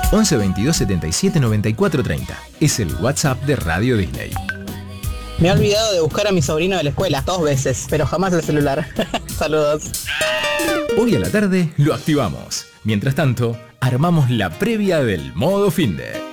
11 22 77 94 30. Es el WhatsApp de Radio Disney. Me he olvidado de buscar a mi sobrino de la escuela 2 veces, pero jamás el celular. Saludos. Hoy a la tarde lo activamos. Mientras tanto, armamos la previa del modo finde.